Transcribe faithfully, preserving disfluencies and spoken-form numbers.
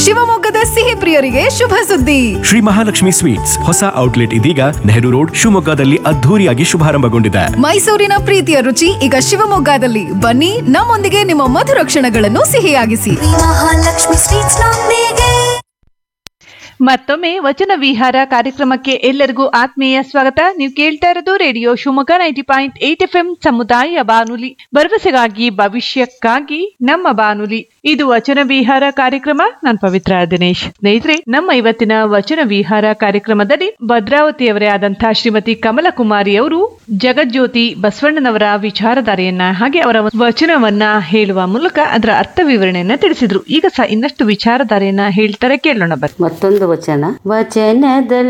ಶಿವಮೊಗ್ಗದ ಸಿಹಿ ಪ್ರಿಯರಿಗೆ ಶುಭ ಸುದ್ದಿ. ಶ್ರೀ ಮಹಾಲಕ್ಷ್ಮಿ ಸ್ವೀಟ್ಸ್ ಹೊಸ ಔಟ್ಲೆಟ್ ಇದೀಗ ನೆಹರು ರೋಡ್ ಶಿವಮೊಗ್ಗದಲ್ಲಿ ಅದ್ಧೂರಿಯಾಗಿ ಶುಭಾರಂಭಗೊಂಡಿದೆ. ಮೈಸೂರಿನ ಪ್ರೀತಿಯ ರುಚಿ ಈಗ ಶಿವಮೊಗ್ಗದಲ್ಲಿ. ಬನ್ನಿ, ನಮ್ಮೊಂದಿಗೆ ನಿಮ್ಮ ಮಧುರ ಕ್ಷಣಗಳನ್ನು ಸಿಹಿಯಾಗಿಸಿ. ಮಹಾಲಕ್ಷ್ಮಿ ಸ್ವೀಟ್ಸ್ ನೊಂದಿಗೆ. ಮತ್ತೊಮ್ಮೆ ವಚನ ವಿಹಾರ ಕಾರ್ಯಕ್ರಮಕ್ಕೆ ಎಲ್ಲರಿಗೂ ಆತ್ಮೀಯ ಸ್ವಾಗತ. ನೀವು ಕೇಳ್ತಾ ಇರೋದು radio Shivamogga ninety point eight F M ಸಮುದಾಯ ಬಾನುಲಿ, ಭರವಸೆಗಾಗಿ ಭವಿಷ್ಯಕ್ಕಾಗಿ ನಮ್ಮ ಬಾನುಲಿ. ಇದು ವಚನ ವಿಹಾರ ಕಾರ್ಯಕ್ರಮ. ನಾನು ಪವಿತ್ರ ದಿನೇಶ್. ಸ್ನೇಹಿತರೆ, ನಮ್ಮ ಇವತ್ತಿನ ವಚನ ವಿಹಾರ ಕಾರ್ಯಕ್ರಮದಲ್ಲಿ ಭದ್ರಾವತಿಯವರೇ ಆದಂತಹ ಶ್ರೀಮತಿ ಕಮಲಕುಮಾರಿ ಅವರು ಜಗಜ್ಯೋತಿ ಬಸವಣ್ಣನವರ ವಿಚಾರಧಾರೆಯನ್ನ ಹಾಗೆ ಅವರ ವಚನವನ್ನ ಹೇಳುವ ಮೂಲಕ ಅದರ ಅರ್ಥ ವಿವರಣೆಯನ್ನ ತಿಳಿಸಿದ್ರು. ಈಗ ಸಹ ಇನ್ನಷ್ಟು ವಿಚಾರಧಾರೆಯನ್ನ ಹೇಳ್ತಾರೆ, ಕೇಳೋಣ ಬನ್ನಿ. ಮತ್ತೊಂದು ವಚನ. ವಚನದಲ್ಲಿ